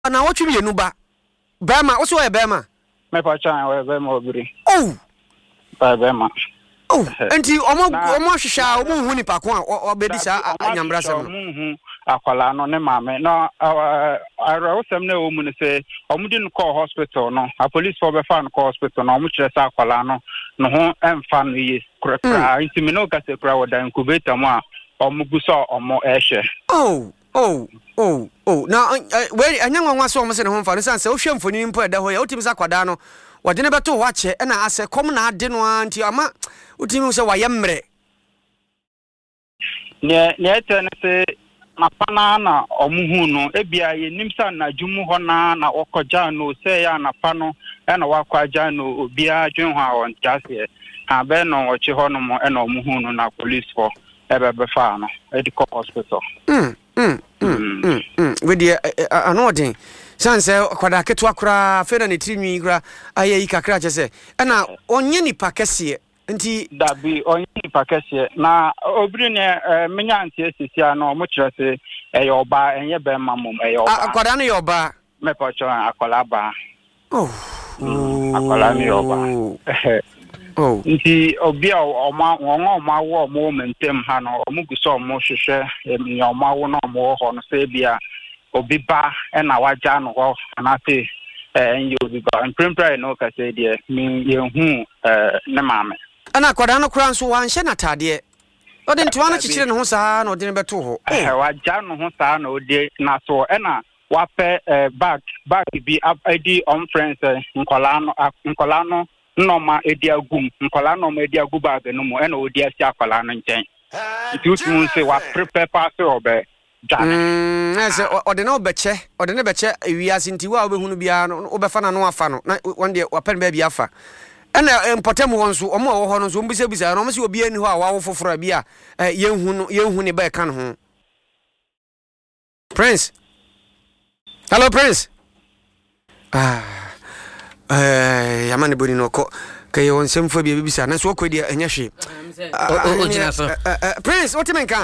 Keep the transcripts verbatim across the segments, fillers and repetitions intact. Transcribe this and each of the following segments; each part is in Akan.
na what you no ba Bema what's why Bema me pa chan we Bema obiri oh ba Bema oh enti omo omo hwehwa omo hu nipa ko a obedi sa anyambra sem no hu akwala no ne maame na ara osem na o mu ne se omo di no call hospital no a police for be fan call hospital no omo kire sa akwala no no ho emfa no ye kra kra enti me no ka se kra woda incubator mu a omo guso omo ehye oh oh oh oh na we anyanwa nwa so omo se ne ho mfa no sanse o hwe mfoni mpo eda ho ya otimi sa kwada no wode ne beto ho ache na ase kom na ade no anti ama utimi se wayemre ne ne tene se napana na omuhu no ebia ye nimsa na jumu ho na na okoja no se ya napano e na wakwaja no obia dwen ho a on jase ha be no ochi ho no mo e na omuhu no na police for ebe be fa no e di hospital mm mm mm mm we di anodin sanse kwada ketu akura fe na ne trinwi kura ayi kakra chese e na onye nipa kese nti dabi onye nipa kese na obiri ne menya anti esisia no mo kire se eyoba enye be mamum eyoba akwada no yoba me pa cho akola ba oh akola mi yoba oh nti obi a oma wonwa oma wo mo mentem ha no omuguso mo hwehwe emi oma wo no mo ho no se bia obi ba e na waja no ho na te enye obi ba emprempra no ka se de mi yehu ne maame ana kwada no kura nso wanhye na tade ode nto ana chichire ne ho saa na ode ne beto ho eh waja no ho saa na ode na so e na wape bag bag bi adi on friends nkola no nkola no noma edi agum nkola noma edi agu bag no mo e na odi asi akola no nchen itu se wa prepare pass obe jana mm ese ode na obeche ode ne beche wiase nti wa obehunu bia no obefa na no afa no na one day wa pen ba bia afa ena important wonso omo wo ho no so mbisa bisa no mse obi ani ho a wawo foforo bia yenhu no yenhu ne ba ka no ho Prince hello Prince ah eh yamane boni no ko kay won semfo bia bisa na so kwedi enya hwe o jina so Prince what menka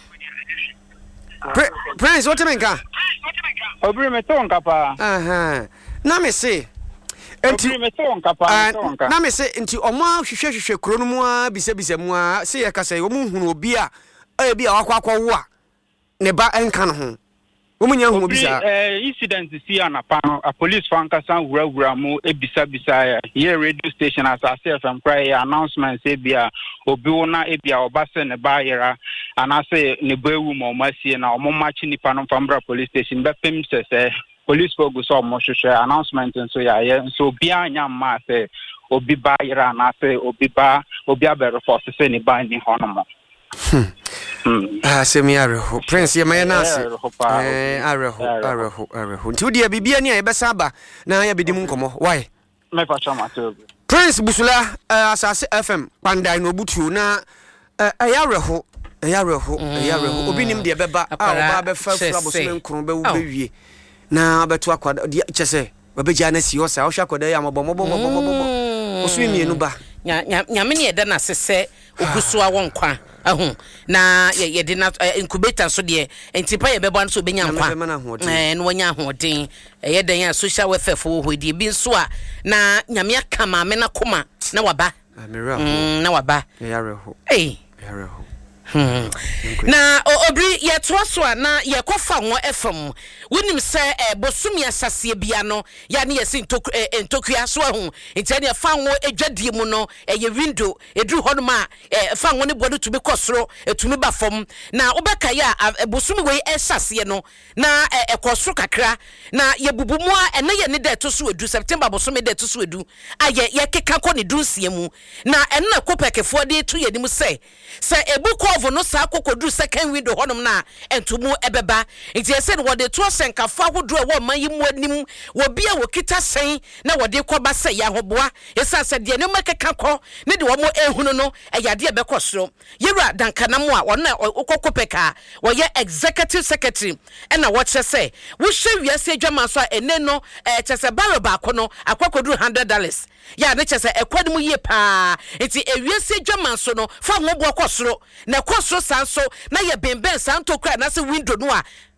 Prince what menka obiri me to nka pa aha na me se enti me to nka pa to nka na me se enti omo hwehwe hwehwe kro no mu a bisa bisa mu a se ye kasa omo hunu obi a e bi a wakwa akwa wo a ne ba enka no ho omo nya hu bisa eh incident si anapa no a police fan kasa wura wura mu e bisa bisa ya here radio station as I say from cry announcement say bia obi wo na e bia obase ne ba yera ana say ne ba ewu mo masie na omo machi nipa no fambra police station be pem se se police for go so mo hwehwe announcement so ya ye so bia anya ma say obi ba yera na say obi ba obi abere force say ne ba ni hono mo ah semi areho Prince ye maye nase eh areho areho areho nti odi bibia ni ayebesa ba na ya bedim nkomo why me pa chama to Prince Busula asase F M pandai no butu na ayareho ayareho ayareho obi nim de beba a oba be fa fura boso nkron be wo bewie na beto akwada chese babeja na si hosa wo hwa akwada ya mobo mobo mobo mobo osu mienu ba nya nya me ne eda na sese ogusu a wonkwa ahun na ye de na incubator so de entipa ye bebo so benya nkwa eh no nya ahoden ye den ya social welfare fo ho de bi nso a na nyame aka ma me na koma na waba na waba yareho eh yareho Hmm. Na obri ye toaso na ye kofa wo F M wonim se e bosumi asase bia no ya ne ye sin entokua so ahu enti ne fa wo edwadie mu no e ye window edru hodom a fa wo ne bodo tumi kosoro etumi ba fom na obeka ya bosumi we esase no na e kosoro kakra na ye bubumu a ene ye ne de to so edu September bosumi de to so edu aye ye keka ko ne dunsie mu na ene na kopekefo de to ye nim se se ebuko no sa kokodru second window honum na entumu ebeba nti ese no wode to senkafa hodo e wo mayimu anim wo bia wo kita sen na wode koba se ya hoboa esa se de ne makeka ko ne de wo mo ehunu no eyade ebekosoro yewura dankana mu a wona okokopeka wo ye executive secretary e na wo chese wo hwe wiase adwama so a ene no e chese baro ba ko no akwakodru one hundred dollars ya ne chese ekwadum ye pa nti ewiase adwama so no fa wo bo kosoro na kosoro sanso na ye bemben santo kra na se window no a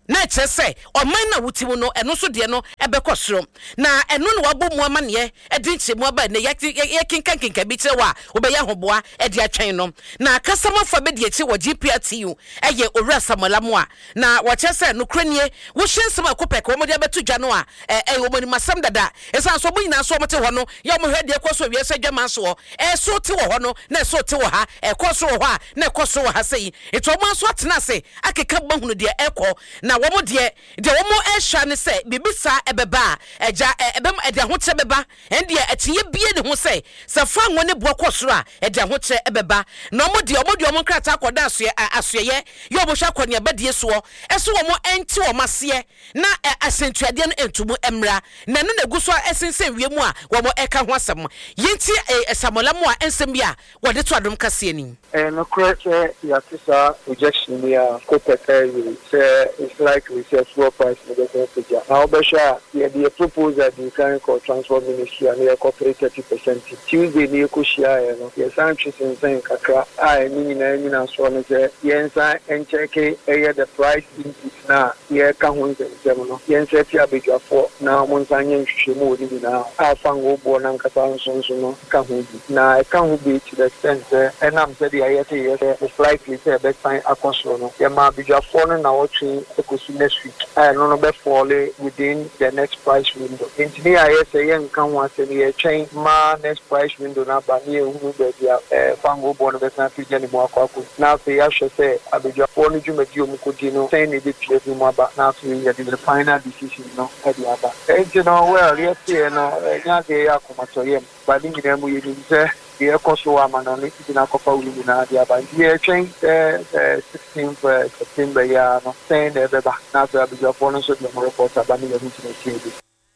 na che say oman na wutimu no eno so de no ebekọ soro na eno no wabo mu amane e de nchemu aba na ye kinkan kinkan bi kire wa obeya hoboa e de atwen no na kasama fa be de echi wo G P R T U eye owura Samuel Amoa na wo che say no kranie wo hwensem akopek wo mo de abetu dwa no a e wo mani masam dada esan so nyina so mo te ho no ya mo hwede ekoso wie se dwama so e so te wo ho no na so te wo ha ekoso wo ha na ekoso wo ha sei eto mo so atena se akeka bahunu de ekọ na wo mo de de wo mo ehwa ne se bibisa ebeba eja ebem ede ho che beba ende etiye bie ne ho se se fa ngo ne bo kosoro a ede ho che ebeba na mo de mo de mo krata akoda asoye asoye yo bo hwa kwani abadie so eso wo mo enti wo mase na asentuade no entumu emra na no na guso esensen wiemu a wo mo eka ho asem yenti Samuel Amoa ensem bia wo de to adom kase ani eh no correct ya tisa rejection ya kopeka you say it's like we say fuel price negotiation figure now be sure the the proposal the current transport ministry and the corporate thirty percent Tuesday ni ko share ya no yes I'm choosing saying kakra I mean na mean na so no say yensa encheke eh the price input na ye ka ho nsem no yensa ti abedwa for na mo nsanye nhwehwemu odi na afan wo bo na nkasa nso nso no ka ho bi na ka ho bi to the extent and I'm said the ayete yes it's likely say be sign akoso no ye ma abedwa for no na wo twi ekosi next week I no no be fall within the next price window engineer ayese ye nka ho asem ye twen ma next price window na ba ni ehunu be dia eh fan wo bo no be san pije ni mo akwa na say ya hwe say abedwa for no dwumadi omukodi no say ni be pie bi mo aba na so ye the final decision no e di aba eh you know well yes you know nya ge ya komato ye ba ni nyina mu ye ni say the Ecoso Amano, Nitina Copa Ulina, the Abandia change the sixteenth September, ya no saying the now to have your phone so the report about the internet.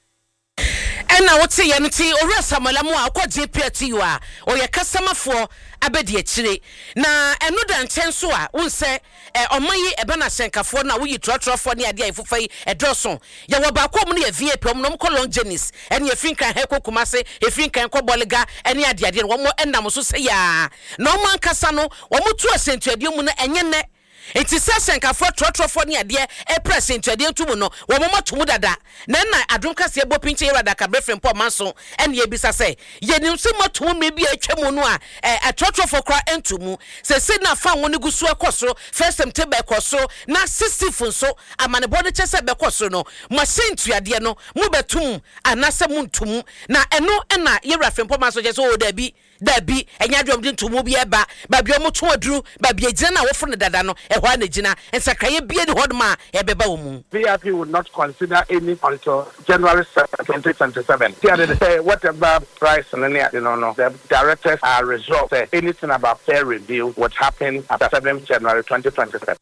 And now what's the entity or Samuel Amoa, what G P R T U are, or your customer for Abedi Chile. Now, another intensua, we say, on my Ebana Senka for now, we try to for the idea for a drosson. Yawaba commonly a V A P, no colon Jennis, and you think I have Kumase, if you can call Boliga, any idea, one more and Namusu say, ya. No man Casano, one more two cent to a diumuna and yene. It is senka for trotro for near dear a press into a dear to no, one more to mudada. Nana, I don't cast a bopinche radaka befriend poor manso, and ye bisa say, ye knew so much who may be a chemonua, a trotro for cry and to mu, say, sit now found one go so a cosso, first some tebe cosso, now sixty funso, a man aboard the chest at Becoso no, my saint to a dear no, mubetum, and nasa moon to mu, now and no, and na, ye reference poor manso just oh, there be. There be and ya dropped into movie eba, baby omo drew, baby a jena often the dadano, a one jina, and Sakaye be the hodma, a bebaumu. V I P would not consider any until January twenty twenty-seven. Say whatever price and any, you know, no, the directors are resolved. Say anything about fair review what happened after seventh January twenty twenty-seven.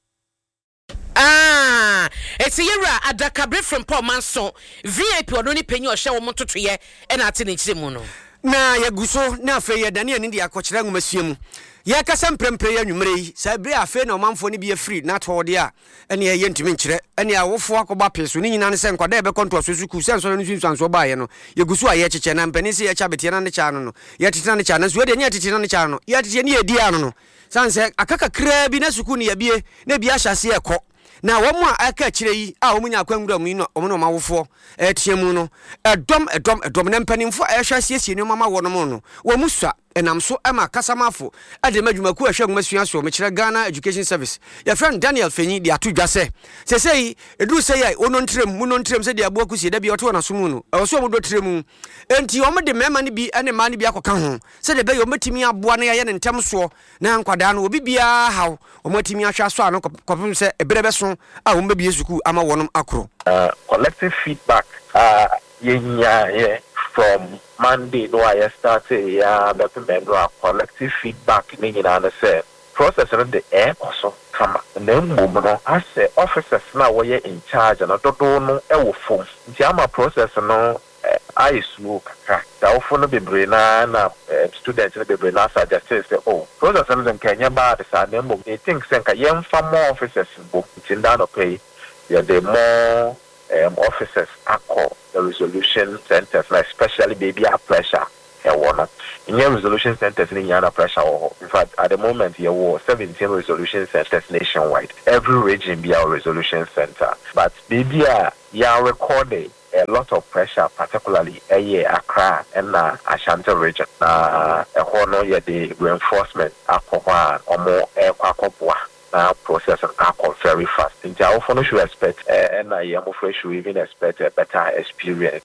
Ah, it's a year at the cabaret from Paul Manson. V I P or only penny or show motor to ye and at in Chimuno. Na ya guso na afa ya dane ani dia akọkyerɛ ngomasuam ya kasa mprempre ya nwumre yi sabre afa na ɔmanfo ne bia free na tɔde a ene ye ntumi nkyerɛ ene awofo akɔba peso ne nyina ne sɛ nkwada ebe konto asosu ku sɛ nsɔre no sunsuanso ba ye no ye guso a ye kyekye na mpani se ye kya betie na ne kya no no ye tete na ne kya na so de ne tete na ne kya no ye tete ne ye di ano no sanse akaka kra bi na suku ne ye bie na bia hyase ekɔ na wo mu aka kire yi a wo munya kwangura mu no wo no mawofo etiemu no edom edom edom na mpanimfo a ehwa siesie ne mama wo no mu no wo musua enam so ema kasamafo ade madwumaku ahwa ngumasua so mekire Ghana Education Service ya friend Daniel Fenyi de atodwa se se sei eduru sei ai ono ntrem mu no ntrem se de aboaku sie da bi oto na so mu no e wo so mo do trem enti o mo de mema ne bi ene ma ne bi akoka ho se de be yo matimi aboa na ya ne ntem so na nkwada no obi bia haw o matimi ahwa so ano kopem se ebrebe so a wo mba bi esuku ama wonom akro uh collective feedback uh yenya yeah from Monday no I started yeah but the collective feedback meaning and say process of the air also come and then no I say officers now we in charge and I don't know e phone jama process no I smoke the phone be braina na students be braina suggest say oh process in Kenya bad sa dem they think say ka yem fa more officers bo tin down pay yeah the more um, officers are called the resolution centers, like especially baby our pressure. one. In your resolution centers in Yana pressure. In fact, at the moment, you have seventeen resolution centers nationwide. Every region be our resolution center. But maybe you are recording a lot of pressure, particularly a year Accra and uh, Ashanti region. Uh, a whole year the reinforcement alcohol or more air uh, process and alcohol very fast. In the often should expect uh, and I am afraid should even expect a better experience.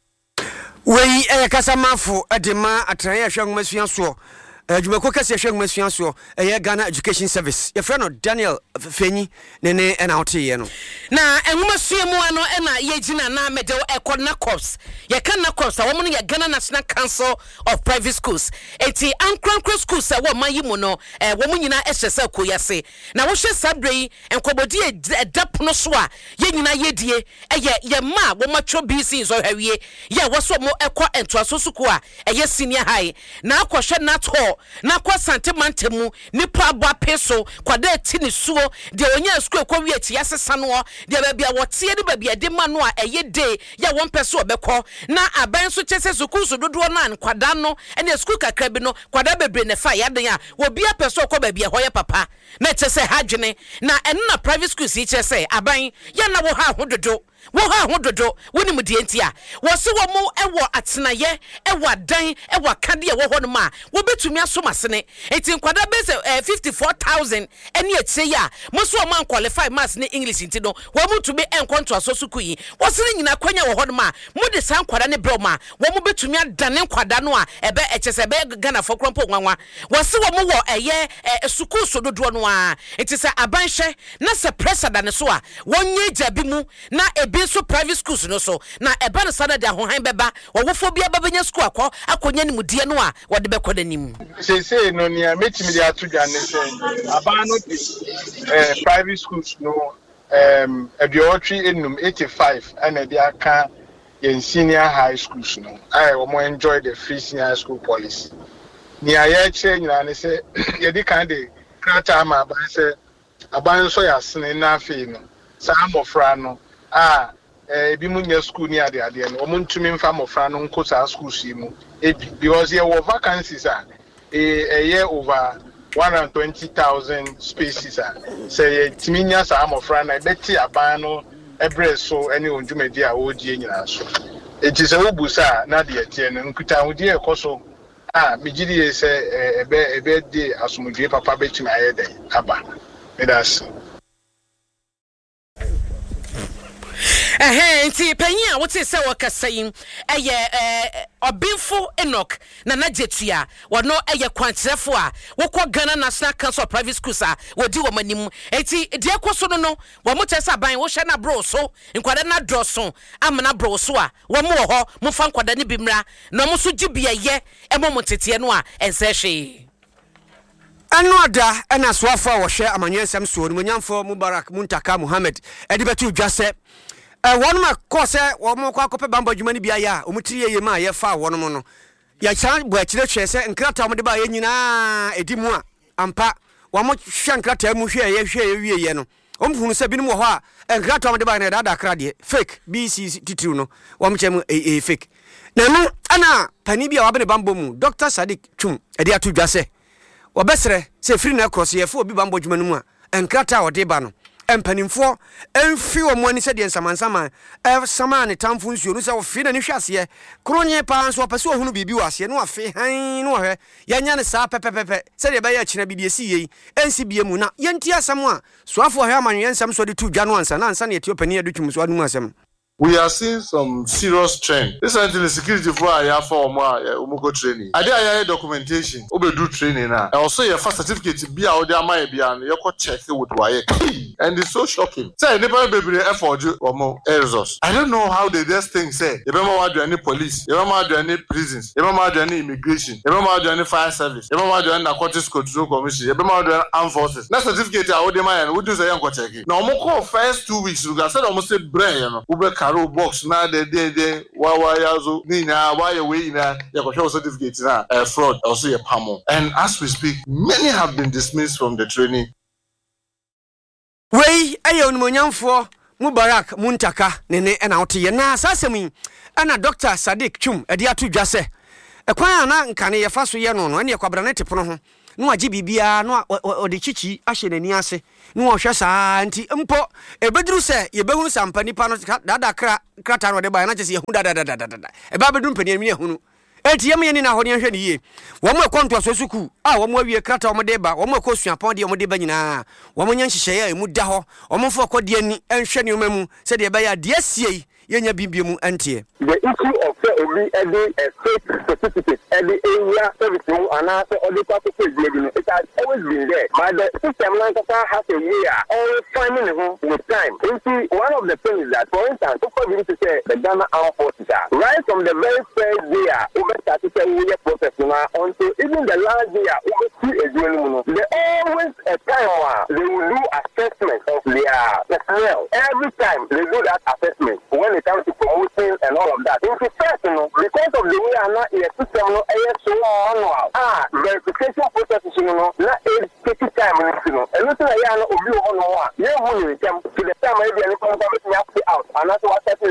We a Casamafo at the ma at Triashang Messian so. Jumako kase hwe ngmasuan so eye Ghana Education Service your friend Daniel Fenyi nene and out here no na ngmasuan mu ano e na ye gina na mede ekona corps ye kan na corps wo no ye Ghana National Council of Private Schools eti ankrankra schools e wo mayi mu no e wo mu nyina ehese koyase na wo hwe sabrei enkobodi edapono so a ye nyina yedie eye ye ma wo matwo B C so hwawie ye wo so mo ekọ entoaso suku a eye senior high na akohwe na to na kwa santemante mu nipa abo apeso kwada eti ni suo de onya school kwa wi ati asesa no de ba bia wote de ba bia de ma no a eye de ya won pese obekọ na aban so chese school so dodo na kwada no ene school kakra bi no kwada bebre ne fa ya den a obi apeso okọ ba bia hoye papa na chese hadwene na eno na private schools yi chese aban ya na wo ha hododo wo ha hododo woni mu die ntia wo se wo mu ewo atenaye ewo adan ewo akade ewo ho no ma wo betumi asomasene enti nkwada base uh, fifty-four thousand eni etie ya mo so man qualify mass ni English nti no wo mu tumi enkonto asosuku yi wo se nyina kwanya wo ho no ma mo de san kwada ne bro ma wo mu betumi adane nkwada no a ebe echese ebe Ghana for krompo nwanwa wo se wo mu wo eye suku so dodo no a enti se abanhwe na se pressure da ne so a wonye jabi mu na ebi so private schools no so na eba no sana de ahohan beba wo wofo bia babanya school akọ akonya ni mudie no a wo de bekọ danim say say no nia metimi de atudwa ne say aba no eh private schools no um abiotri enum eighty-five and they aka in senior high schools no I will enjoy the free senior school policy nia ya che nyina ne say ye di kan de krata ma ba say aban so ya sene na afi no sa amofra no ah eh bi munya school ni ade ade no omo ntumi mfa mofra no nko sa school si mu because here were vacancies are a year over one hundred twenty thousand spaces are say timinya sa mofra na beti aban no ebre so any onjumedi a odie nyina so it is a ubusa na de tie no nkuta hodie ekoso ah migidi say ebe ebe de asumudie papa betumi ayede aba that's eh nti panyin a wote se wakasayin eye eh obinfo Enoch na najetua wono eye kwantrefo a wokọ Ghana National Council of Private Schools a wodi wo manim enti de ekoso no no wo motesa ban wo hye na bro so nkwada na droso amana bro so a wo mo ho mo fa nkwada ne bimra na mo so gibia ye emo motete no a ense hwe anoda ena soafo a wo hye amanyensem so no nyamfo Mubarak Muntaka Muhammad edi betu dwase eh wonu ma ko se wo mo kwa kope bamba dwuma ni bia ya omutiri ye ma ye fa wonu mo no ya chan bo akire hwe se nkrata mo de ba ye nyina edi mu a ampa wo mo hwe nkrata mu hwe ye hwe ye wie ye no omhunu se binim wo ho a nkrata mo de ba na dada kra de fake B C titru no wo mo chem eh fake na no ana pani bia wa be ne bamba mu Doctor Sadiq Twum edi atu dwase wo besre se free na cross ye fo obi bamba dwuma no mu a nkrata wo de ba no empanimfo emfi omo ani se de nsamansama e sama ne tamfo nsuo no se wo fi na ne hwase kronye pa nso opese ohunu bibi wase no afi han no hwe yanya ne sa pepepepe se de be ya kina bibie si yi ensi bie mu na yenti asam a soafo hwe amanwe nsam so de tu dwa no ansa na ansa na Ethiopia ne adutwum so adu asam. We are seeing some serious trend. This is the security for a for Umuko training. I did documentation. Obe do training now. Also, your first certificate be out there. My be and you check it with wire. And it's so shocking. Say never be effort or more errors. I don't know how they this thing say. You remember do any police? You remember do any prisons? You remember do any immigration? You remember do any fire service? You remember do any narcotics control commission? You remember do any armed forces? That certificate I would demand. We do say you go check it. Now Umuko first two weeks. You said almost say brain. You know. Ube Caro box na de de de wa wa yazo ni na wa ye we na ya ko show certificate na uh, fraud also ye pamo. And as we speak, many have been dismissed from the training. Wey aye onmonyamfo Mubarak Muntaka nene ena ote ye na asasemi ana Doctor Sadiq Twum edi atu dwase ekwan ana nkane ye fa so ye no no ene kwabra ne tepono ho no agi bibia no ode chichi ahye nani ase no ohwe saa nti mpo ebeduru se ye behunu sampa nipa no dada kra krata no de ba na chese ye hu dada dada dada e ba beduru mpani mi ehunu enti ye me ni na ho ne hwe ne ye wo mo ekonto aso suku a wo mo awie krata wo de ba wo mo ekosuapon de wo de ba nyina wo mo nya nhihye ya emu da ho wo mo fo kodi ani enhwe ne omamu se de ba ya de asie yenya bibiemu antie the issue of the only every state certificate every area service and also all the purposes it has always been there but the system now has a year always finding with time. You see, one of the things that for instance people begin to say the Ghana Armed Forces right from the very first year over started a year process now until even the last year over two a year there always a time where they will do assessment of their personnel every time they do that assessment when it comes to promoting and all of that. In fact, you know, because of the way I'm not here, system, you know, so manual. Ah, verification process, you know, not a taking time, you know. And listen, I know, you know, what you want to come to the time I be able to have to out, and that's what I said to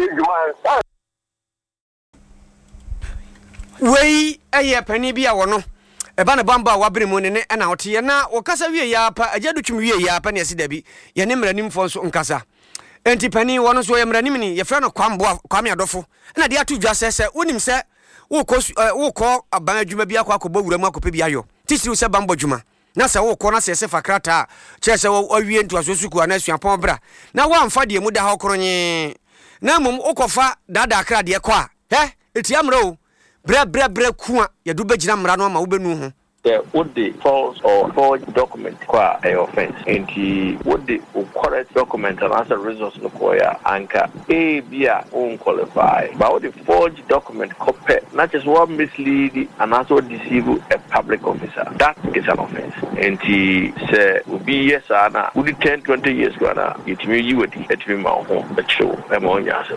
you, man. Way a year penny be a one. Eba ne bamba wabere mu ne ne na wote na wokasa wie ya pa agya dutwum wie ya pa ne ase dabi ye ne mranim fo so nkasa enti pani wono so ye mranim ni ye fra no kwambo kwame adofo na de atu dwa sese wonim se woko woko aban adwuma bi akwa akobɔ wura mu akopɛ bi ayo tisiri se bambo dwuma na se woko na se se fakrata che se wawie ntu asosuku ana asuapon bra na wamfa de mu da ha kronye na mum okofa dada akra de kɔ a he eti amro Bra bra bra kuwa ya dube jina mrano ma ubenu ho. The would the false or forged document qua a offense and he would the correct document and answer results no koya anka a bia unqualified but would the forged document copy not just one mislead and also deceive a public officer that is an offense and he say will be yes ana would it ten twenty years gonna it me you would it me my home but show am on ya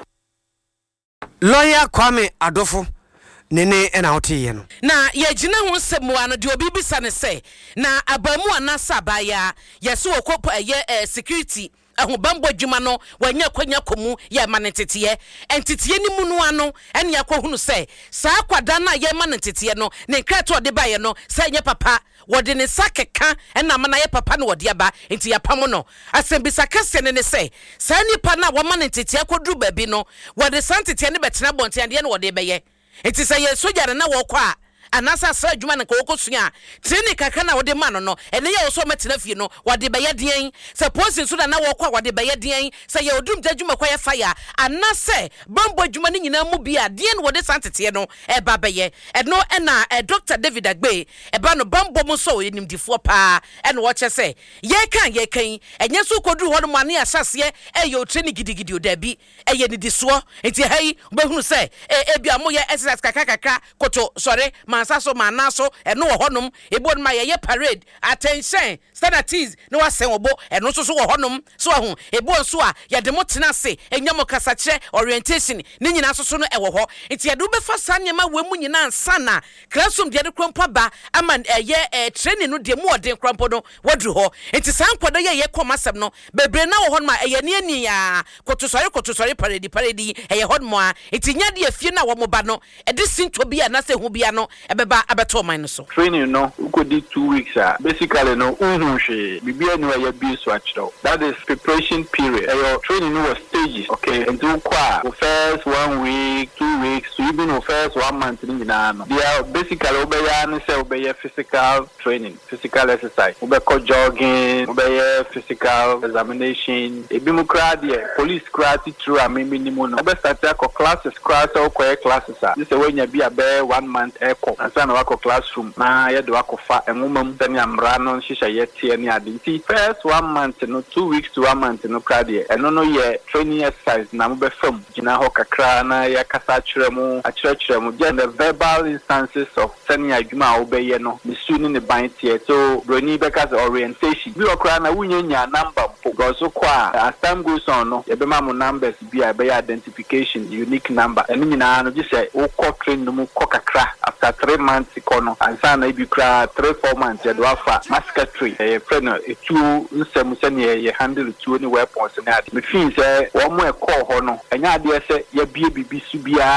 Lawyer Kwame Adofo nene ena otiye no na ye gina ho semwa no de obi bisa ne se na abamu anasa baya yeso okopo eye security ahobambo dwuma no wanya kwanya komu ye manetetiye entetiye ni munu ano ene yakohunu se saa kwada na ye manetetiye no ne krato de baye no se nye papa wode ne sakeka ena mana ye papa no wode aba enti yapam no asembisa kase ne ne se saa nipa na wo manetetiye kodru babi no wode santetiye ne betena bonte ande ne wode beye enti say ye soja na wo kwa anasa sa adwuma na ko sua training kaka na wode ma no no ene ye so metena fie no wode be ye den suppose so na wo kwa wode be ye den say ye odum adwuma kwa ye fire anase bambo adwuma ni nyina mu bia den wode santete no e ba be ye eno na Doctor David Agbe e ba no bambo mu so enim difo pa ene wo che say ye kan ye kan enye so koduru ho no mane asase e ye training gidigidi o dabi e ye ni diso enti hai behunu say e bia mo ye exercise kaka kaka koto sorry Mansaso manaso eno wo honum ebon ma ye parade attention statistics no wasen obo eno so so wo honum so ho ebon so a ye de motena se enyam kasa kire orientation ni nyina so so no e wo ho enti ye do be fa sanyema wemu nyina ansa na classroom de de krompa ba ama ye training no de mu ode krompo no wadru ho enti san kwado ye ye komasem no bebre na wo honum a ye ne ani ya kotosori kotosori parade parade e ye honum a enti nya de afie na wo mo ba no e de sinto bia na se hu bia no ebeba abeto man so training no go di two weeks ah basically no unhu hwe bibia no ya bi so achiro that is preparation period your training no was stages okay and do kwa the first one week two weeks so even the first one month ni na no they are basically obeya no say obeya physical training physical exercise obeko jogging obeya physical examination ebimu crowd here police crowd through a minimum no obe start ko classes class or classes ah this way nya bi abe one month eko ansana wako classroom na ye do wako fa enwomam tani amra no hihya ye tie ni ade first one month no two weeks to one month no crowd here eno no ye training exercise na mo be fam gina ho kakra na ye kasa kiremu a kiremu just the verbal instances of tani adwuma obeye no misu ni ne ban tie so broni be kasa orientation bi okra na wunyanya number because kwa as time goes on no ye be ma mo numbers bi a be identification unique number eno nyina no just say wo ko train no mo ko kakra after three months ikono ansana ibi kra three four months ya do afa masketry eh friend etu nsem se ne ye handle tu ni weapons na ade me fin se wo mo e call ho no enya ade se ya bie bibi su bia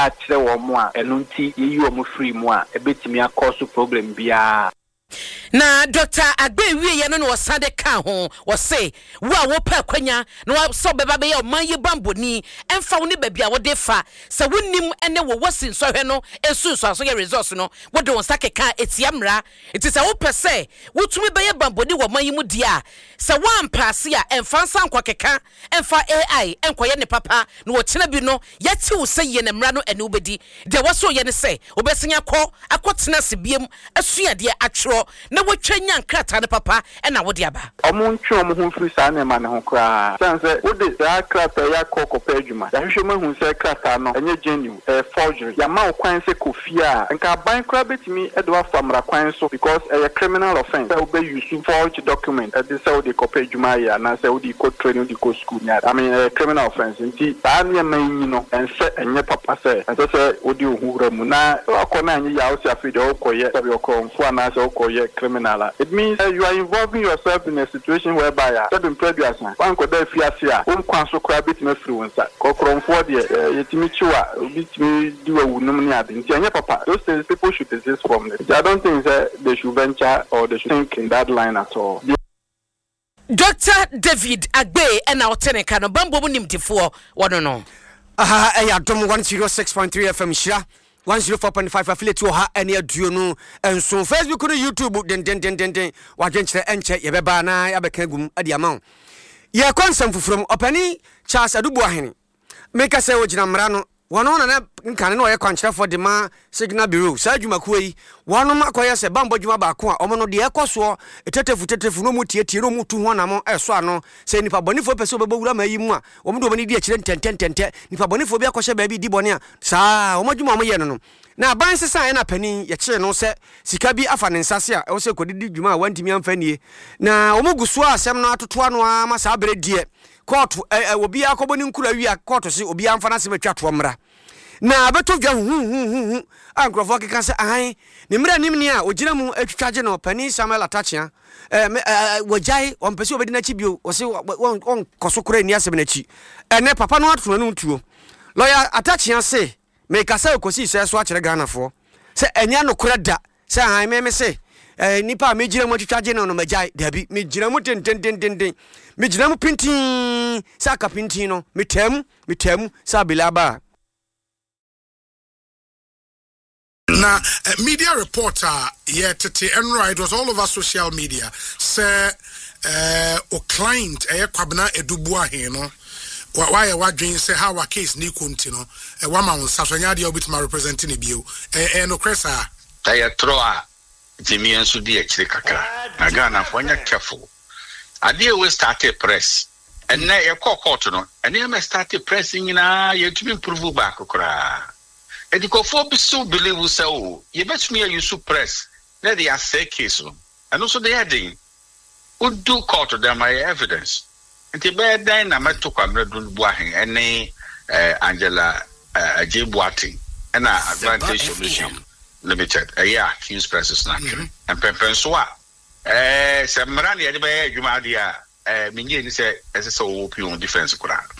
ya kyerɛ wɔ mo a ɛno nti yeyi wɔ mo free mu a ebetimi akɔso problem bia. Na Doctor Agbe wie ye no no wasade ka ho wo se wo a wo pa kwanya na so beba be ye o man ye bamboni emfa wo ne babia wo de fa se wonnim ene wo wasin so hwe no esu so aso ye resource no wo de won sake ka etiamra enti se wo pese wo tumi be ye bamboni wo man yi mu dia se wo ampase a emfa nsa nkwa keka emfa A I enkoye ne papa na wo kyena bi no yati wo se ye ne mra no ene obedi de wo so ye ne se obesenya kɔ akɔtena se biem asua de atwro na wotwanya nkrata ne papa ena wo de aba omo ntwe omo hu firi sa ne ma ne ho kra sanse wo de sa krata ya kokopɛ adwuma ya hwehwɛ ma hu se krata no enye genuine eh forgery ya ma kwan se kofia nka ban kra betimi e do afa mra kwan so because a criminal offense wo be use forged document e de se wo de kopɛ adwuma ya na se wo de ko training de ko school ya I mean a criminal offense nti sa ne ma yin no ense enye papa se ense se wo de ohura mu na akona anyi ya wo se afide wo koye sabi okonfo na se wo koye criminal. It means uh, you are involving yourself in a situation whereby uh, seven previous one could have fear um kwanso kra bit me free onsa kokronfo de yetimi chiwa bitimi do a wunum ni ade nti anya papa those things people should exist from it. I don't think that they should venture or they should think in that line at all. Doctor David Agbe and our teneka no bambo nimtifo wono no aha eh adom one oh six point three F M shira one oh four point five affiliate ha ene aduo no enso Facebook no YouTube den den den den den wadwenkyere enche yebeba na yabeka gum ade ama ye konsam fufurum opani Charles Adubu ahene meka se ogina mra no wono na nkane na oye kwankyerefo de ma signal bureau sa adwumakuo yi wono makoye se bambo dwuma ba ko a omo no de ekoso etetefu tetefu no mutietie no mutu ho na mo eso ano se nipa bonifo pese obewura ma yi mu a omo do bani di akire ntententente nipa bonifo bi akɔhye ba bi di bone a saa omo dwuma omo ye no no na ban sesa e na pani ye kire no se sika bi afa ne nsase a e wo se kodidi dwuma a wantimi amfa nie na omo guso asem no atoto ano a ma saa bere die court obi akoboni nkura wi a court se obi amfa na se metwa to mra na abeto dwa hu hu hu ankrofo keka se ahan ne mra nim ni a ogina mu atwitwaje no pani Samuel Atachia eh wajai on pese obedi na chi bio o se on kosokora ni asem na chi ene papa no ato no ntuo lawyer Atachia se me kasa kosi se so akere Ghana fo se enya no kora da se ahan me me se eh nipa me gira mu atwitwaje no no majai dabi me gira mu tentententen me gira mu pintin sa ka pintin no me tem me tem sa bilaba. Now, uh, media reporter, yeah, tete Enra, it was all over social media. Say, uh, o client, eh, kwabna edubua he, no. Why a what dream say how a case ni kuntino, a woman on Sasanya, the obit my representing you, eh, no cressa. I throw Jimmy and Sudi actually kaka. Agana, when you're careful. I deal with started press, and now a court, no, and then I started pressing in a yet to be improved back. And the Kofobi so believe so, you bet me you suppress. Let the assay case, and also the heading would do court to them my evidence. And the bad then I met to come to Buahin and Angela J. Boating and Advantage Solution Limited, a year, King's Press is not and Pempenswa. Eh, Samarani, Jumadia, eh, Minion said, as a so opium defense.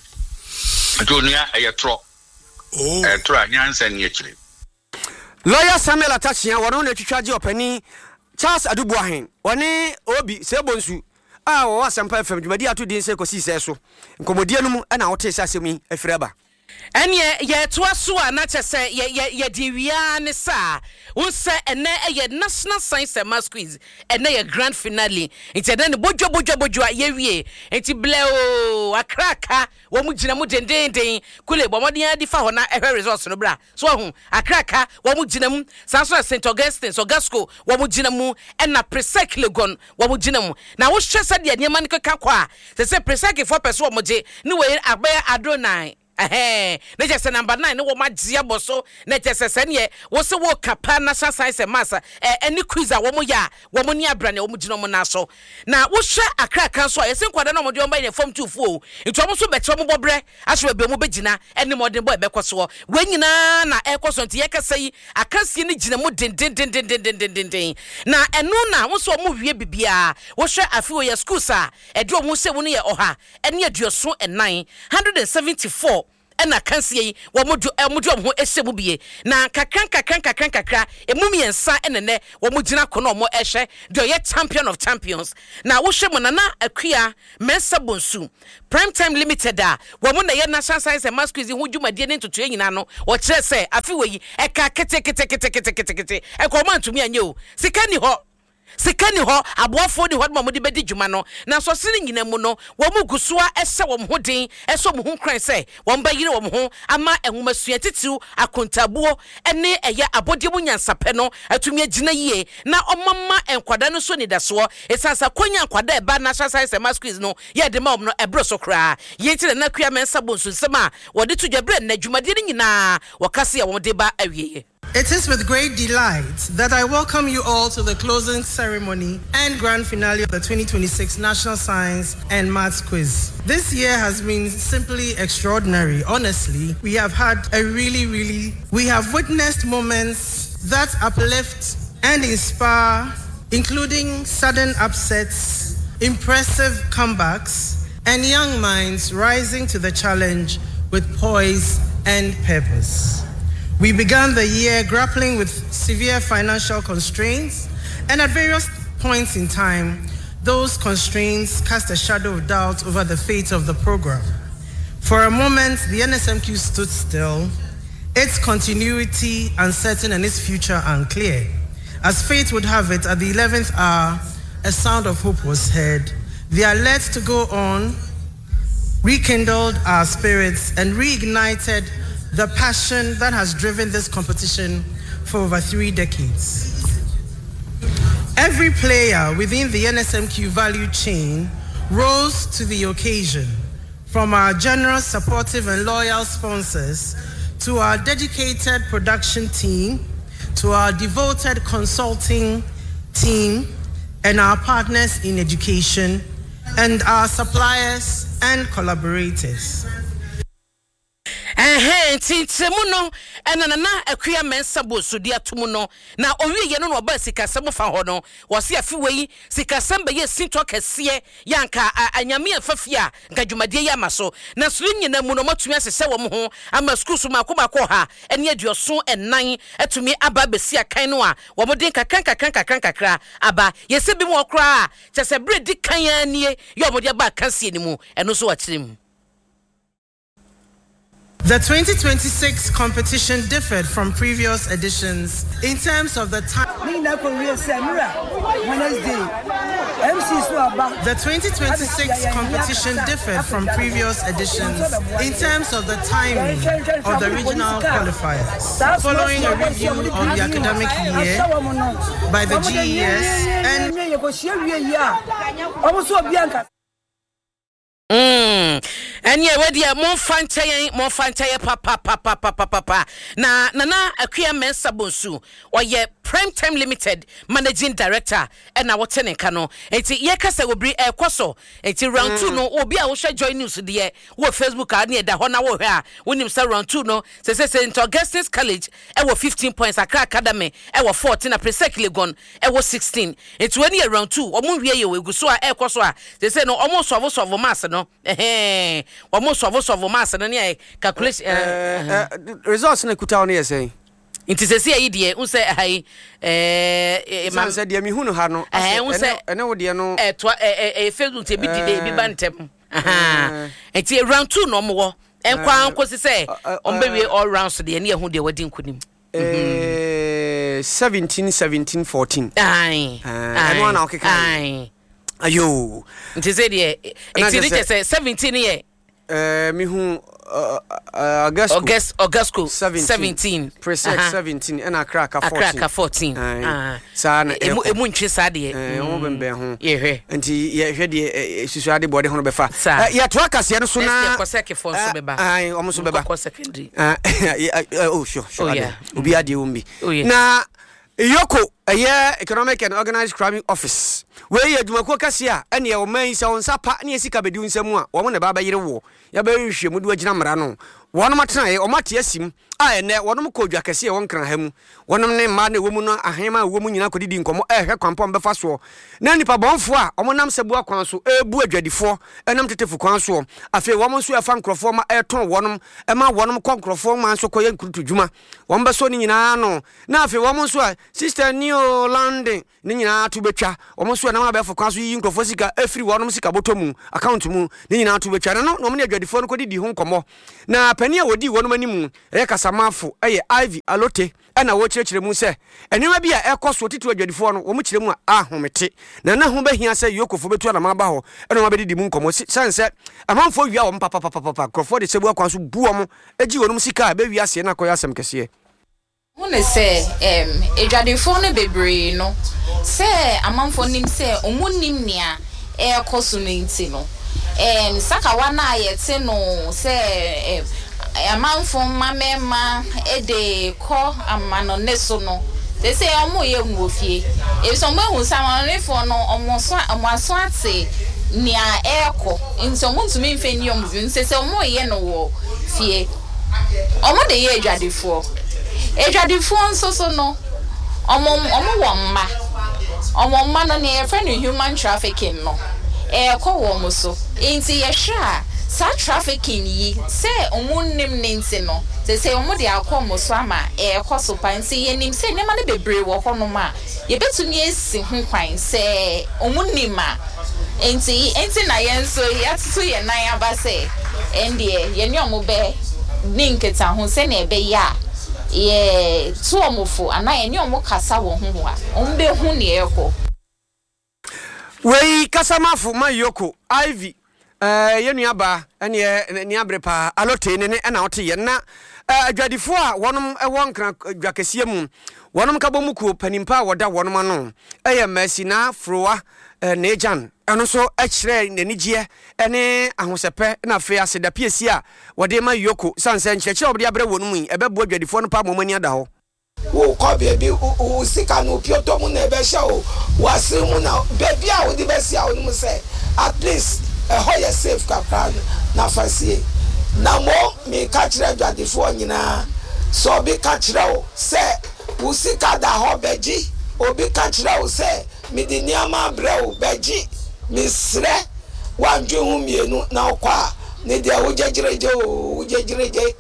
Antonia, a trop. Oh, uh, try Yansen actually. Lawyer Samuel Atachia, one on the charge of penny Charles Adubuahin, one Obi Sebonsu. Ah, was some perfect, but dear to the Seco so. Commodianum and our taste as me a forever. And ye, ye, twas so, not to say, ye, ye, ye, Divian, sir. One say, and ye, national science and mass quiz, and ye, grand finale. It's a then bojo bojo bojo, ye, and ti blow a cracker, one would jinamu den den, kule, one what the idea for na ever resource no bra. So, a cracker, one would jinam, Sansa Saint Augustine, so Gasco, one would jinamu, and a presec legon, one would jinamu. Now, what's just said the Yamanica Kakwa? They say presec for person moje, no way, a bear adonai. Eh, na just number nine no ma dia boso na just senye wo se wo kapa na science master eh any quiz a wo mo ya wo mo ni abra na wo mo gino mo na so na wo hwe akra kan so yesen kwada na mo de on ba ne form two fo nto mo so betre mo bobre ahwe be mo begina ene mo den boy be kwaso we nyina na e kwaso nti ye kasa yi akasi ni gina mo den den den den den den den na eno na wo so mo hwie bibia wo hwe afi wo ya school sa e do mo se wo ne ye oha ene aduoso enan one hundred seventy-four ena kansie wo modu e modu ho ehye mu bie na kakran kakran kakran kakra emumi ensa enene wo mugina kono mo ehye do ye champion of champions na wo hwe mo na na akua Mensa Bonsu Prime Time Limited a wo mo na ye national science and math quiz ho dwumadie ne ntoto nyina no wo kire se afi weyi e ka kete kete kete kete kete kete e ko ma ntumi anye o sika ni ho Sikani ho aboafo ni ho de mamodi bedi dwuma no na so sene nyina mu no wo mu gusua ese wo ho den ese wo ho kran se wo mba yire wo ho ama ehuma sua titiu akontabuo ene eya abode mu nyansapɛ no atumi agina yie na omama enkwada no so ni daso esasa konya enkwada eba national science and math quiz no ye de ma om no ebro so kra ye tire na kua Mensa Bonsu nsema wo de to dwabre na dwumade ni nyina wo kase ya wo de ba awieye. It is with great delight that I welcome you all to the closing ceremony and grand finale of the twenty twenty-six National Science and Maths Quiz. This year has been simply extraordinary. Honestly, we have had a really, really, we have witnessed moments that uplift and inspire, including sudden upsets, impressive comebacks, and young minds rising to the challenge with poise and purpose. We began the year grappling with severe financial constraints, and at various points in time, those constraints cast a shadow of doubt over the fate of the program. For a moment, the N S M Q stood still, its continuity uncertain and its future unclear. As fate would have it, at the eleventh hour, a sound of hope was heard. The alert to go on rekindled our spirits and reignited the passion that has driven this competition for over three decades. Every player within the N S M Q value chain rose to the occasion, from our generous, supportive, and loyal sponsors to our dedicated production team, to our devoted consulting team, and our partners in education, and our suppliers and collaborators. Eh tintemu no enana na akua Mensa Bonsu dia tumu no na owie ye no no ba sikasem fa ho no wo se afi wei sikasem be ye sinto kese yanka anyame afafia nka dwumadie ya maso na suru nyina mu no matumi asese wo ho ama school so makoma ko ha ene aduoso enan atumi aba besi akan no a wo modin kakan kakan kakan kakra aba ye se bi mu okra chese bredi kan anie ye omodi aba kanse ni mu eno so wa kirem. The twenty twenty-six competition differed from previous editions in terms of the time. The twenty twenty-six competition differed from previous editions in terms of the timing of the regional qualifiers. Following a review of the academic year by the G E S and Mm. And yeah, where the more fancy, more fancy, papa, papa, papa, papa. Na, na, na, akua Mensa Bonsu, or ye Prime Time Limited Managing Director, and our tenant cano. Eti ye kasa will be a kwaso. Eti round two no, or be a usha join news the year. What Facebook are near the Hona wo here. When him say round two no, say say Saint Augustine's College, I was fifteen points, a crack academy, I was fourteen, a precisely gone, I was sixteen. It's when year round two, or moon ye will go so a air kwaso. They say no, almost of us of a master no. Eh, almost of us of a master and yeah, calculation results in a kuta on here say. It is a C I D, who say, hey, eh, man said, Yami Huno Hano, I won't say, I know, dear, no, a Facebook to be the bantem. Aha, it's a round two no more. And Quan was to say, on baby all rounds to the near who they were doing with him. seventeen, seventeen, fourteen. Aye, and one okay. Aye. Ayo, it is a it's seventeen year. Uh, me who uh, uh, August August August seventeen, seventeen. Precisely uh-huh. seventeen, and a crack a fourteen. A crack a fourteen. Ah, sana e mu e mu ntwe sade eh o bembe ho ye hwe nti ye hwe de susuade bode ho befa ya to akase no so na koseke fo so beba ai o mo so beba ko secondary ah oh sure sure obi ade umbi na Yoko, a year economic and organized crime office. Where you do a cocasia, and your main sound sapa, and yes, Cabedun Samua, woman about a year war. Yaberu, Mudu Jamrano, wɔnom atena yɛ ɔmate asim a ɛnɛ wɔnom kɔ dwa kɛse wɔn kran ha mu wɔnom ne mma na ɛwɔ mu no ahema ɛwɔ mu nyina kɔdidi nkɔmɔ ɛhwɛ kwampɔn bɛfa soɔ na nipa bɔnfo a ɔmo nam sɛ bua kwan so ɛbu adwadifoɔ ɛnam tetefo kwan soɔ afei wɔn nso ɛfa nkrɔfoɔ ma ɛtɔn wɔnom ɛma wɔnom kɔ nkrɔfoɔ ma nso kɔyɛ nkurutu dwuma wɔn bɛso ne nyinaa no na afei wɔn nso a sister Neo Landing ne nyinaa to betwa wɔn nso ɛnam abɛfo kwan so yi nkrɔfoɔ sika ɛfiri wɔnom sika bɔtɔ mu account mu ne nyinaa to betwa no no wɔn ne adwadifoɔ no kɔdidi ho nkɔmɔ na pani a wodi wɔnom animu ɛyɛ kasamafo ɛyɛ Ivy Alote ɛna wo kyerɛkyerɛ mu sɛ ɛnema bi a ɛkɔ so titu adwadifoɔ no wɔn kyerɛ mu a ahomete na na ho behia sɛ yokofo betu ana ma ba hɔ ɛna ma bɛdidi mu nkɔmɔ sanse amanfo wia wɔn papa papa papa krɔfoɔ de sebu akwan so bu wɔn agi wɔnom sika be wia se na kɔyɛ asɛm kɛseɛ One say em adwadifoɔ no bebree no sɛ amanfo nim sɛ ɔmo nim nea ɛkɔ so no nti no em sakawa na yɛte no sɛ em amanfo mamema ede kɔ amano ne so no they say omo ye nwofie e so mo hu samanefo no omo so omo aso ate nia eko nti omo ntumi mfe ni omo bi nse se omo ye no wo fie omo de ye adwadefo adwadefo nso so no omo omo wo mma omo mma no ne friend human trafficking no e ko wo mo so nti ye hwa sa trafficking yi se omunnim ninti no se se omu de akomo so ama e koso pan se yenim se nema ne bebre wo hono ma ye betumi esi ho kwan se omunnim a enti enti na yenso yatutu ye nan aba se endie ye ni omu be ninketa ho se na ebe ya ye tu omufo ana ye ni omu kasa wo ho ho a ombe hu ne eko wei kasamafo mayoko Ivy eh yenu aba ene ni abrepa Alote ne ne na wote ye na adwadifo a wonom ewon kran dwakesie mu wonom ka bomuku panimpa woda wonom ano eye Mercy na Froa ne Jan eno so ekire nanigye ene ahosepe na fe aseda piesi a wode ma yoko sanse nkyekye obde abre wonum yi ebebo adwadifo no pa momani ada ho wo ko bebi o sika no pioto mu na ebe sha o wase mu na bebi a wo di besi a wonum say at least a hoye safe kapran na fasie na mo mi ka kire adwadifo nyina so bi ka kire o se usika da ho beji obi ka kire o se mi di niama bre o beji mi sre wanju hu mienu na okwa ne dia wo jejireje o wo jejireje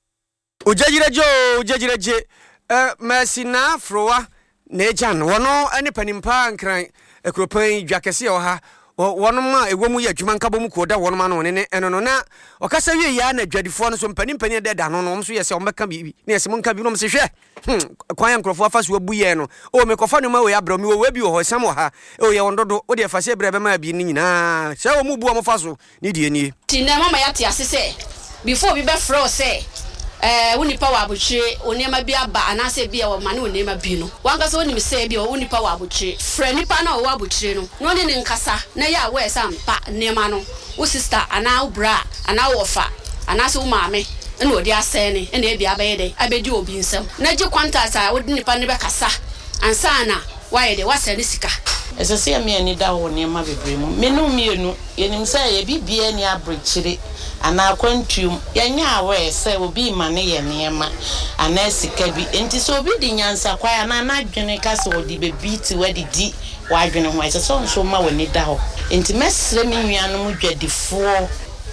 o jejireje o jejireje eh Mercy na Froa ne Jan wono ani panimpa nkran ekropan dwakese o ha wonom a ewomu ya adwuma nka bomu koda wonom ano ne eno no na okasa wie ya na adwadifo no so mpanimpani de da no no so yese o meka bibi na yese monka bi no mse hwe hm kwan ya nkrofo afa so abu ye no o me kofa no ma we abro mi wo we bi ho sam ho ha o ye wondodo o de fa se bre be ma bi ni nyina se o mu bu o mo fa so ni die ni ti na mama ya ti asese before bi be fro say eh woni pa wa abuchire onema bi aba anase bi e wo mane onema bi no wanka so woni me say bi o woni pa wa abuchire frɛ nipa na o wa abuchire no no ne nkasa na ya we sampa nema no wo sister ana wo bra ana wo fa anase wo maame na odi asɛne na e bi abaye de abedi obi nsɛm na gye contact a wo nipa ne be kasa ansa na waye de wasɛne sika esese ya me ani da wo nema bebre mu menu mienu yenim sɛ ye bibia ni abuchire ana kwantum yanya awe se obi mane ye niema ana sika bi enti so obi di nyansa kwa ana na adwene ka se odi bebi ti wadi di wa adwene ho ese so nso ma wani da ho enti mesre mi nnuanom dwadifo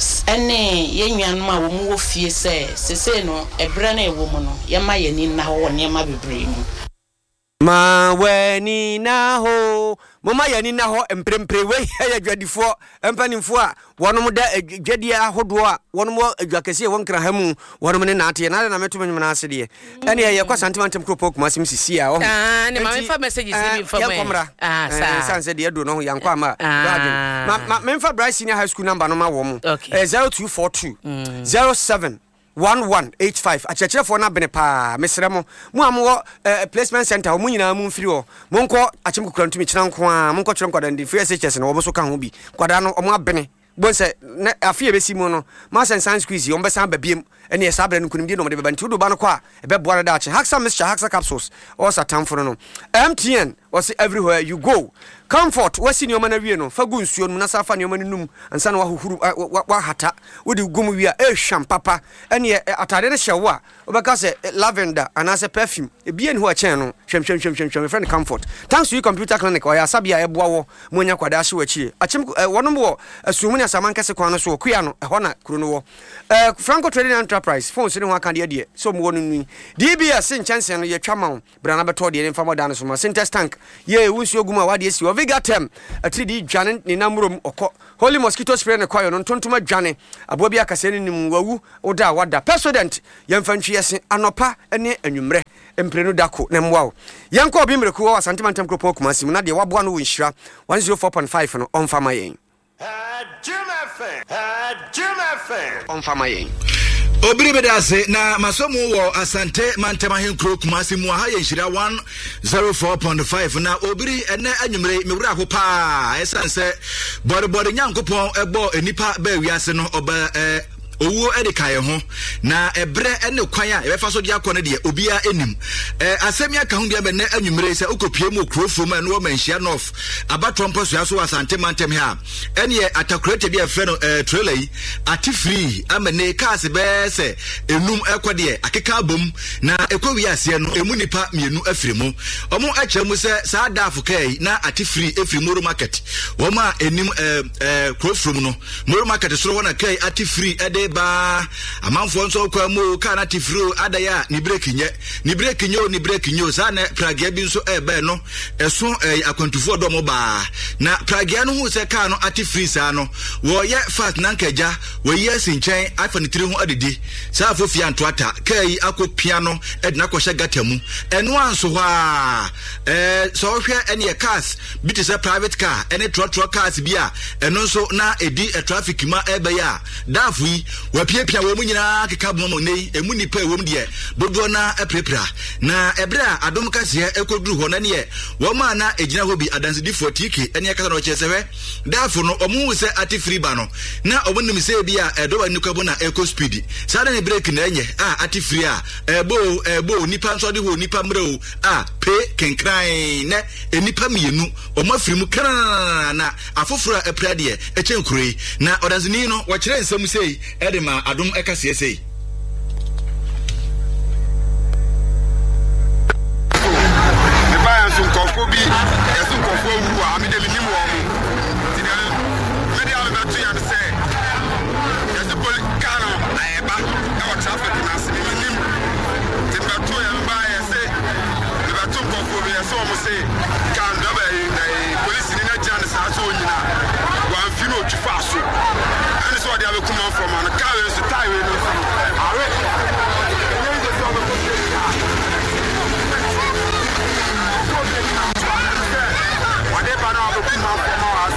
ene ye nnuanom a wo mu wo fie se sese no ebre na ewo mu no ye ma ye ni na ho niema bebre mu ma weni na ho mama yani na ho emprempre we ya dwadifo empanimfo a wonom da dwadia ahodo a wonom adwakese won kra hamu wonom ne na ate na na meto menwum na ase de ene ye kwa santimantem kropo kuma sim sisi a ho ah ne ma me fa messages ni fa me ah sa sanse de do no yankwa ama ma me fa Bryce Senior High School number no ma wo mu zero two four two zero seven one one eight five achechefo na bene pa mesre mo mu amwo placement center mu nyina mu mfiri ho monko achim kukrantumi kina nko a monko kyerem kwada ndi free S H S na wo so ka ho bi kwada no omo abene bonse na afie besi mu no ma sen science quiz yo mbesa ba biem ene sabre no kunimdi no mo de beba nti do ba no kwa e be boare da ache Haxa mixture Haxa capsules o satam for no M T N was everywhere you go. Comfort wasi nyoma na wie no fagu nsuo no na safa nyoma no num ansa na wahuhuru wa hata wodi gumu wi a e hwam papa ene atade ne hyewo a obeka se lavender anase perfume e bie ne ho a chen no hwem hwem hwem hwem hwem friend Comfort thanks to computer clinic or ya sabia e boa wo monya kwada hye wachi achem wonom wo asumu ne asaman kese kwan no so okuya no e ho na kuro no wo eh Franco Trading Enterprise phone se ne ho aka de de so mo wonu nwi D B S nchanse no ye twama brana beto de ne famo da no so ma Sintex tank ye wunsuo guma wade esi Vigatem a three D dwane ni namurom okọ holy mosquito spray ne kwayo no tontoma dwane abo bia kase ni nim wawu oda wada president yemfantwi yese anopa ene anwumre emprenu dako ne mwawo yanko obi mreku wa santimantem kropo kumasi na de waboa no wonhira one oh four point five no on fama yen on fama yen Obiri bedase na masomo wo Asante Mantema Henkro Kumasi mu ha yenhira one oh four point five na obiri ene anwumre mewura ho pa esanse body body nyankopon ebo enipa ba wiase no oba eh owo edikaye ho na ebre ene kwan a ebefa so de akọ ne de obia enim eh asemia ka ho de be ne anwumre se okopie mu okrofo ma no manhia north abatompo so aso Asante Mantem ha ene atakurate bi efe no eh trailer yi ati free amene cars be se enum ekode akeka bom na ekowi ase no emu nipa mienu afiremu omo akyeremu se sa dafu kai na ati free efiri Moro market wo ma enim eh eh krofrom no Moro market so wona kai ati free ede ba amanfo nso kwa mu kana tifro adaya ni break nye ni break nyo ni break nyo sa na pragia bi nso ebe no eso akwantufo do mo ba na pragia no hu se ka no ati free sa no wo ye fast na nkaja wo ye sinchen iphone three hu adidi sa afofia ntoata kai akopia no edna kwhye gatamu eno anso ha eh so hwe ene cars bi te se private car ene tro tro cars bia eno nso na edi a traffic ma ebe ya dafu wapiepia wo munyina keka bomo nei emu nipa ewom de dodo na eprepra na ebra adom kase ekoduru ho na ne wo ma na ejina ho bi adansedi forty k ene kasa no chesebe dafu no omu se ati free ba no na omunim se bia edo ba nikabo na eco speed sa na break na enye ah ati free a ebo ebo nipa nso de ho nipa mreo ah pe kenkran na enipa mienu omo free mu kana na afoforo epra de echenkure na odanseni no wo kire nsem sei edema adum ekase sei ne ba nso nkofo bi yesu nkofo wu a me de mi nim wo mo ti ne me de aba to ya se yesu poli kana ayeba e wa traffic na se mi nim ti ba to ya ba ya se ne ba to nkofo bi yesu mo se kan do ba yi police ni na jan sa so nyina wa mfino twifa so and so they have come on from an car is tie we no are whatever now have come on from our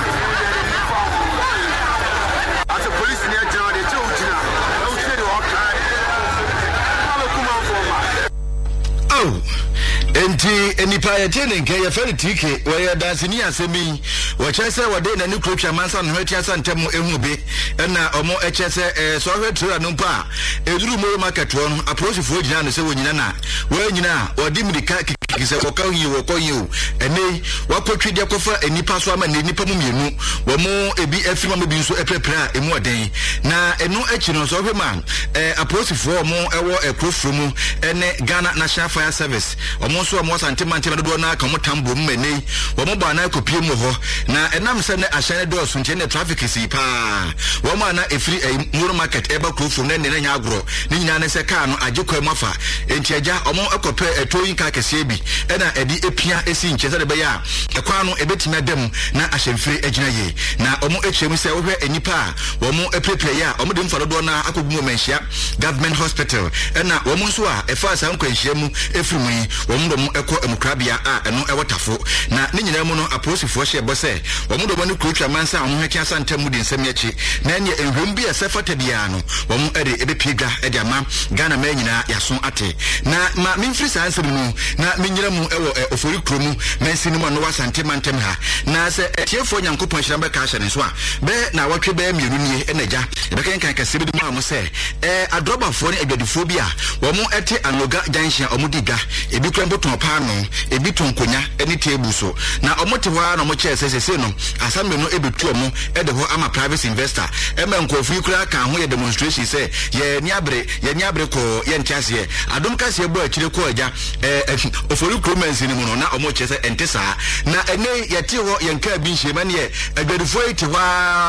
as a police near John they told you now don't say the walk have come on from oh enti enipa ye tene nke ye fere tike we ye dansini asemi wo chese wode na ni krotwa mansa no hweti asantem ehu be na omo echese eh so hwetura no pa eduru Moro market wo no approach fo gina no se wo nyina na wo nyina odi mirika kikise ko ka yi wo ko yi o ene wakotwe de kofa enipa so ama enipa mu mienu wo mo ebi afima mo bi so eprepra emu oden na eno echi no so hwe man eh approach fo mo ewo ekrofro mu ene Ghana National Fire Service omo so omo Asante Mantem do na ka mo tambo mmene wo mo ba na kopie mu ho na enam se ne ahyane do so nche ne traffic si pa wo ma na efiri Moro market eba krofo ne ne nya agro ni nyina ne se ka no agekwa mafa enti agya omo ekope etoyin ka kese bi ena edi epia esi nche se de be ya ekwa no ebetimi adam na ahyemfiri agina ye na omo echemu se wo hwe enipa wo mo eprepre ya omo de mfalo do na akogu mo menhia government hospital ena wo mo nso a efa sa nkwanhia mu efiri mu wo mo do mo eko emukrabia a eno ewotafo na ni nyina mu no aposifo hye bose wo mo do mo ne krotwa mansa wo hweki Asante mu de nsem yachi na enye enhwem bi esefata bia no wo mo ede ebepiga ede ama Ghana ma nyina yaso ate na ma memfiri sa ansem mu na nyira mu ewo ofori kromu mensi ni mu no wasante mantem ha na se etiefo nyankopon hyiram ka hye ne so a be na watwe be mienu nie enaja e be kan kan kase bi mu se eh adrobafo ne adwadifo bi a wo mu ete anoga junction omudiga ebi kwan boton pa no ebi tonkonya eni table so na omote ho na mo che sesese no asambe no ebetu omo ede ho ama private investor e me nkofuri kura ka ho ye demonstration se ye ni abre ye ni abre ko ye ntiase adom kase e bo akire ko aja eh ofori kromensi ni mu no na omo che se entesa na ene ye ti ho ye nka bi nhye ne ye adwadifo eti ho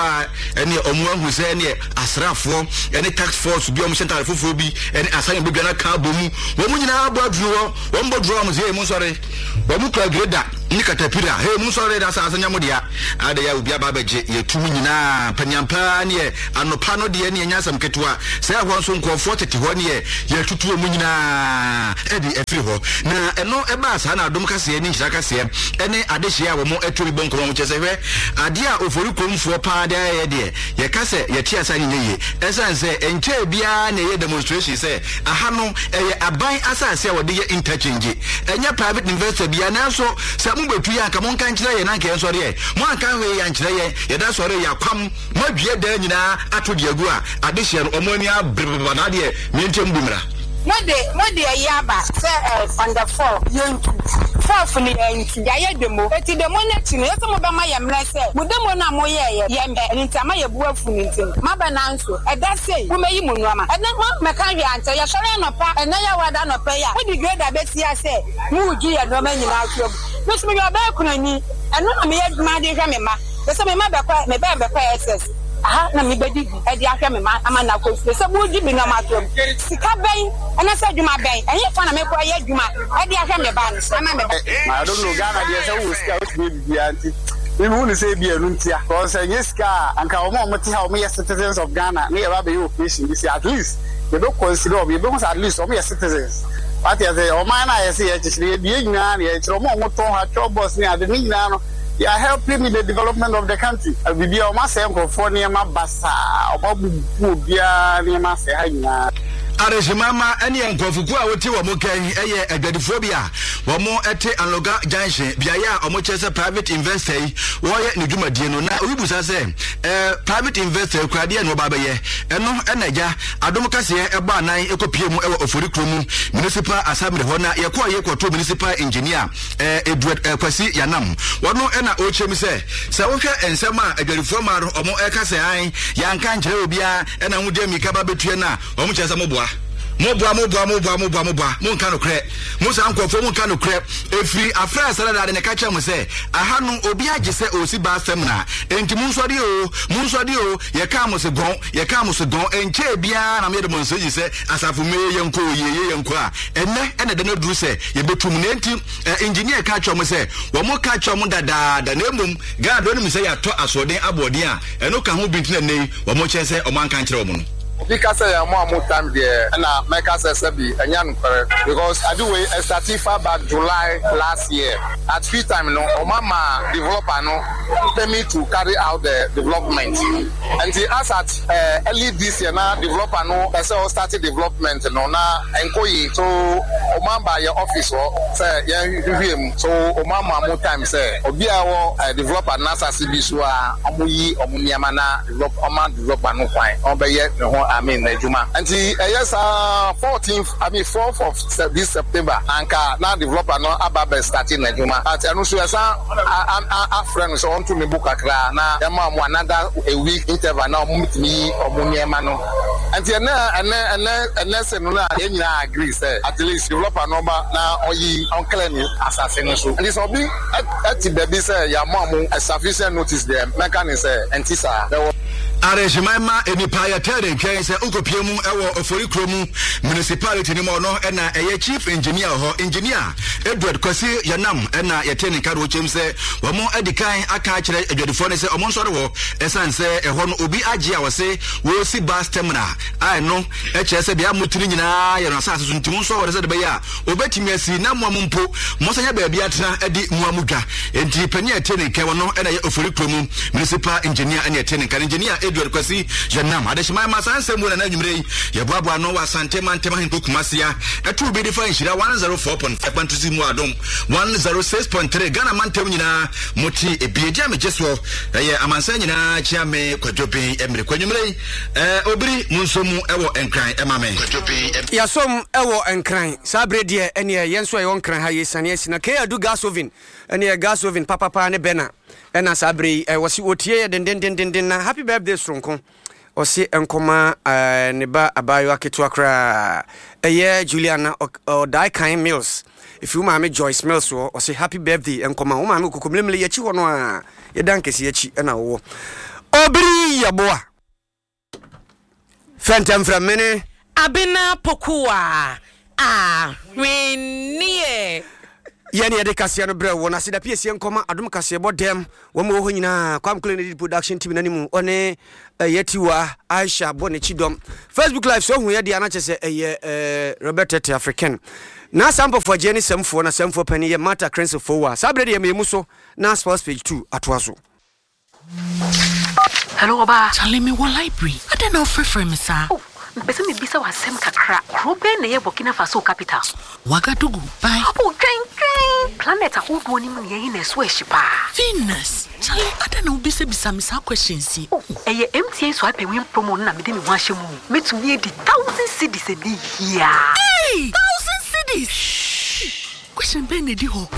ene omo ahu se ne asrafo ene tax force bi omo central fofo bi ene asan bi gana ka bomu wo mu nyina abo aduro wo mbo duro mo se mu sore wo mu kwa greda ni katapira he mu sore da sa asanya mo dia ada ya obi aba baje ye tumu nyina panyampa ne anopa no de ne anyasam ketewa se ho nso nkofo tete ho ne ye tutu mu nyina edi efiri ho na eno eba asa na adom kase ni nhira kase ene adehia wo mo eturi bonko mo chese hwe ade a ofori komfo pa da ye de ye kase ye ti asa ni ye esanse enche bia na ye demonstration se aha no eye aban asase a wode ye interchange enya private investor bia na so se mu betu ya ka mon kan kire ye na ka ensore ye mo an kan hwe ya nkire ye ye da sore ya kwam mo due da nyina atodi agu a adehia no omoni abreba na de mentem bumra Mode mode yaba se on the four yentu four funi yentu ya ye demo eti demo na ti no yeso mo ba ma ye mra se mo demo na mo ye ye ye mbe nti ama ye buwa funi nti ma ba na nso e da sei wo meyi mo no ama e na mo me kan wi ante ye sore no pa e na ya wada no pa ya wo di grade abeti ya se mu uju ye no ma nyina aso no so me ba kunani e no na me ye duma de hwe me ma yeso me ma ba kwa me ba ba kwa ss aha na me bedi e di ahwe me ma ama na ko se mo di bi na ma to sika ben ana sa djuma ben enye fa na me ko ye djuma e di ahwe me ba no ama me ba I don't know Ghana dey say wo sika o ti bi anti we who say bi enu ntia ko say yeska anka o mo mo ti ha o mo ye citizens of Ghana me ba be you operation this at least they don't consider o be be at least o mo ye citizens what you say o man na ye say ye chire bi nyina na ye chire o mo mo ton ha chobos ni ade ni nyina no. You are helping in the development of the country. Bibi o ma se nkofo ne ma basa o ba bubu bia ne ma se hanya. Arejimama ene nkwofuku a woti wo mo kan eye adwadifobia wo mo ete Anloga Junction biaya o mo chese private investor wo ye ne dwumadie no na obibusa se eh private investor kwade no ba baye eno enaja adom kase e ba nan ekopie mu e ofori kromu municipal assembly ho na ye ko ye kwoto municipal engineer eh Edward Kwasi Yanam wono ena o chem se se wo hwe ensem a adwadifoma ro o mo e kase an yanka nkere obia ena hu de mika ba betue na o mo chese mo boa Mobwa mobwa mobwa mobwa mobwa monka no kre musa ankofo monka no kre efiri afra salada ne ka cha mo se aha no obi age se osi ba fam na enti munsode o munsode o ye ka mo se gon ye ka mo se gon enche bia na me de monso ji se asafu me ye nko ye ye nko a enne ene de na duru se ye betum na enti engineer ka cha mo se wo mo ka cha mo dada da na emum ga do ni se ya to asoden abodin a eno ka ho bintina nei wo mo che se o man kan kire wo mo no because I am more time there and I make us a sabi and young because I do a started far back July last year at free time no or mama developer no pay me to carry out the development and the as at uh, early this year now developer no person started development no na enkoyi so o mama your office or say yeah so o mama more time say obi a developer na sasibi so a omuyi omunyama na develop o man developer no kwan o be ye I mean Juma. And the uh, yes uh fourteenth I mean fourth of this September anka now developer no ababe starting Juma. At anu so yasa a friend so on to me book akra na dem am another a week interval na meet me omunyema no. And the na and and and and no na nyina agree say at least developer no ba na oyi uncle ni assassin so. And this obi at the baby say ya mom a sufficient notice there mechanic say entisa there Arejimama enipa ya tere ken se ukopie mu ewo ofori kromu municipality ni mo no na eye chief engineer ho engineer Edward Kwasi Yanam na yetene karo chem se wo mo edikan aka kire adwadifo ne se omo nsore wo esan se eho no obi age a wose wo si bus terminal ai no e kire se bia mutiri nyina ye no asase suntim nso wo se de be ya obetimi asi na mo mpo mo sanya ba bia tena edi mo amudwa enti pani yetene ken wo no na ye ofori kromu municipal engineer na yetene karo engineer Edward Kwasi Janam adeshima ma sanse mu na anwumre ye boabo no wa Asante Mantema Hinko Kumasia etu be define shira one oh four point five bantuzi mu adom one oh six point three Ghana Mantem nyina moti ebiedia me jeso ye amansa nyina chiame kwadwopen emre kwanwumre eh obiri munsomu ewo enkran emame kwadwopen yasom ewo enkran sabre die ene yenso ye onkran ha yesane asina ke adu gasovin ene gasovin papa pa ne bena ena sabre e wasi otie den den den den na happy birthday stronko osi enkoma ne ba abayo aketu akra eye Juliana Odai Kind Mills if you mama Joyce Mills wo osi happy birthday enkoma wo mama kokomlemle yachi wono a ye dankesi yachi ena wo obiri yaboa Phantom from mene Abena Pokua ah winie yani yade kasia no bre wo na sida piesie nkoma adom kasia bodem wo mo ho nyina kwam clean production team nanimu one yetiwa Aisha Bonechidom Facebook live so hu yade ana chese eye Robert Tete African na sample for Jenny Semfo na Semfo pani ye Mata Crense Fowa sabre de me so na sports page two atwaso. Hello Oba Charlie me wo library I don't know for me sir. Mpese me bisa wasem kakra krobe na ye Burkina Faso capital Wagadugu bye oh train train planet ahodo ni mu ye na so ehyipa Venus Charlie I don't know bisa bisa me sa questions oh eye M T N so ape win promo na me de me ho ahye mu metumi e di one thousand cedis e bi ya hey one thousand cedis question ben e di ho